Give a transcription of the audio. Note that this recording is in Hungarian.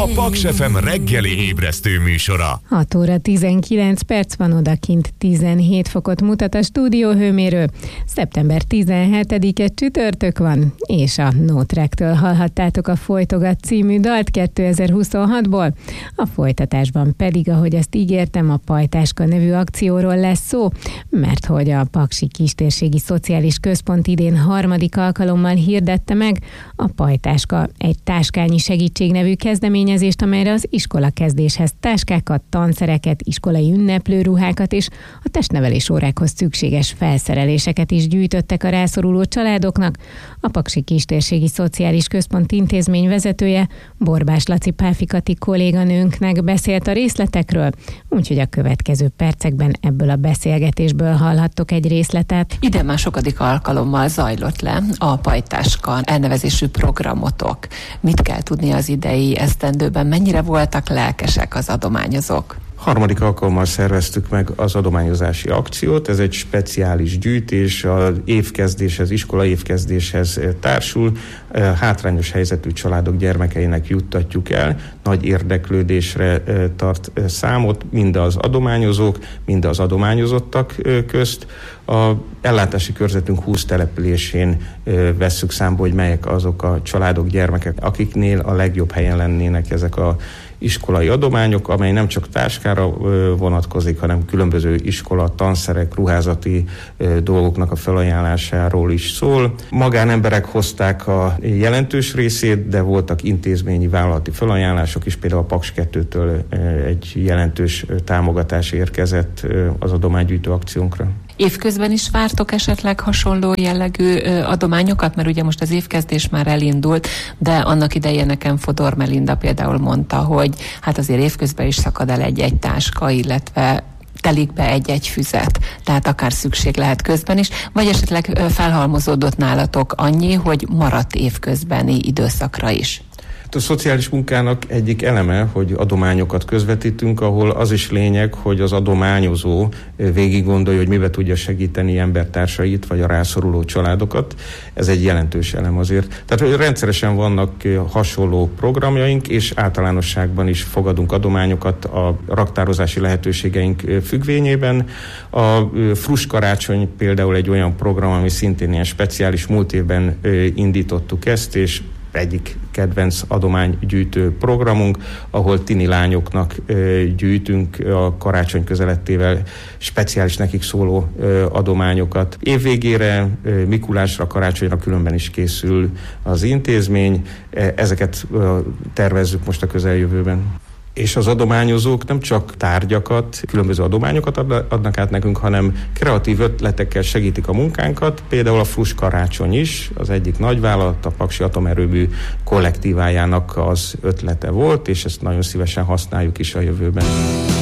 A Paks FM reggeli ébresztő műsora. 6 óra 19 perc van, odakint 17 fokot mutat a stúdióhőmérő. Szeptember 17-e csütörtök van, és a No Track-től hallhattátok a Folytogat című dalt 2026-ból. A folytatásban pedig, ahogy azt ígértem, a Pajtáska nevű akcióról lesz szó, mert hogy a Paksi Kistérségi Szociális Központ idén 3. alkalommal hirdette meg a Pajtáska egy táskányi segítség nevű kezdeményezést, amelyre az iskolakezdéshez táskákat, tanszereket, iskolai ünneplőruhákat és a testnevelés órákhoz szükséges felszereléseket is gyűjtöttek a rászoruló családoknak. A Paksi Kistérségi Szociális Központ intézmény vezetője, Borbás Laci Páfikati kolléganőnknek beszélt a részletekről, úgyhogy a következő percekben ebből a beszélgetésből hallhattok egy részletet. Idén már sokadik alkalommal zajlott le a Pajtáska elnevezésű programotok. Mit kell tudni az idei esztendőben? Mennyire voltak lelkesek az adományozók? 3. alkalommal szerveztük meg az adományozási akciót. Ez egy speciális gyűjtés, az évkezdéshez, iskolai évkezdéshez társul. Hátrányos helyzetű családok gyermekeinek juttatjuk el. Nagy érdeklődésre tart számot mind az adományozók, mind az adományozottak közt. A ellátási körzetünk 20 településén vesszük számba, hogy melyek azok a családok, gyermekek, akiknél a legjobb helyen lennének ezek a iskolai adományok, amely nem csak táskára vonatkozik, hanem különböző iskola, tanszerek, ruházati dolgoknak a felajánlásáról is szól. Magánemberek hozták a jelentős részét, de voltak intézményi vállalati felajánlások is, például a Paks 2-től egy jelentős támogatás érkezett az adománygyűjtő akciónkra. Évközben is vártok esetleg hasonló jellegű adományokat? Mert ugye most az évkezdés már elindult, de annak idején nekem Fodor Melinda például mondta, hogy hát azért évközben is szakad el egy-egy táska, illetve telik be egy-egy füzet, tehát akár szükség lehet közben is, vagy esetleg felhalmozódott nálatok annyi, hogy maradt évközbeni időszakra is. A szociális munkának egyik eleme, hogy adományokat közvetítünk, ahol az is lényeg, hogy az adományozó végig gondolja, hogy mibe tudja segíteni embertársait, vagy a rászoruló családokat. Ez egy jelentős elem azért. Tehát rendszeresen vannak hasonló programjaink, és általánosságban is fogadunk adományokat a raktározási lehetőségeink függvényében. A Frus Karácsony például egy olyan program, ami szintén ilyen speciális, múlt évben indítottuk ezt, és egyik kedvenc adománygyűjtő programunk, ahol tini lányoknak gyűjtünk a karácsony közelettével speciális nekik szóló adományokat. Évvégére, Mikulásra, karácsonyra különben is készül az intézmény, ezeket tervezzük most a közeljövőben. És az adományozók nem csak tárgyakat, különböző adományokat adnak át nekünk, hanem kreatív ötletekkel segítik a munkánkat. Például a Frus Karácsony is, az egyik nagyvállalat, a Paksi Atomerőmű kollektívájának az ötlete volt, és ezt nagyon szívesen használjuk is a jövőben.